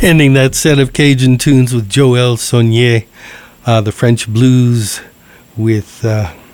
Ending that set of Cajun tunes with Joël Saunier, the French blues, with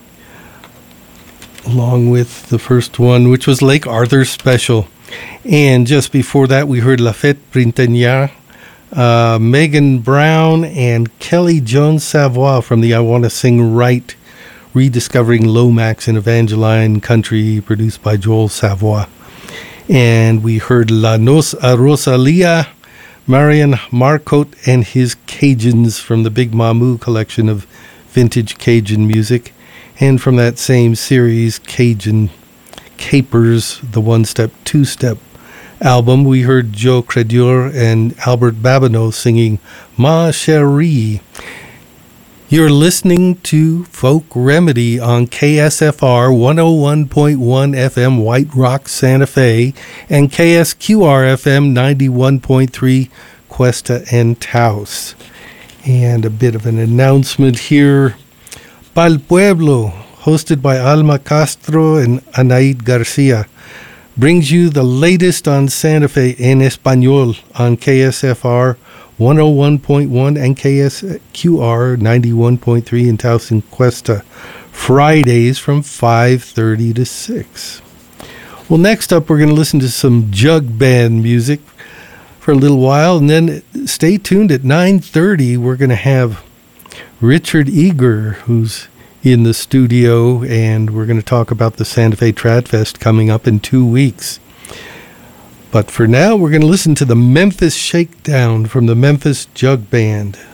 along with the first one, which was Lake Arthur Special. And just before that, we heard La Fête Printanière, Megan Brown and Kelly Jones Savoy from the I Want to Sing Right, Rediscovering Lomax in Evangeline Country, produced by Joel Savoy. And we heard La Noce a Rosalia, Marian Marcotte and his Cajuns from the Big Mamu collection of vintage Cajun music. And from that same series, Cajun Capers, the one-step, two-step album, we heard Joe Credur and Albert Babineau singing Ma Cherie. You're listening to Folk Remedy on KSFR 101.1 FM White Rock, Santa Fe, and KSQR FM 91.3 Cuesta and Taos. And a bit of an announcement here. Pal Pueblo, hosted by Alma Castro and Anaid Garcia, brings you the latest on Santa Fe en Español on KSFR 101.1 and KSQR 91.3 in Taos and Cuesta, Fridays from 5:30 to 6. Well, next up, we're going to listen to some jug band music for a little while, and then stay tuned at 9:30. We're going to have Richard Eager, who's in the studio, and we're going to talk about the Santa Fe Trad Fest coming up in 2 weeks. But for now, we're going to listen to the Memphis Shakedown from the Memphis Jug Band.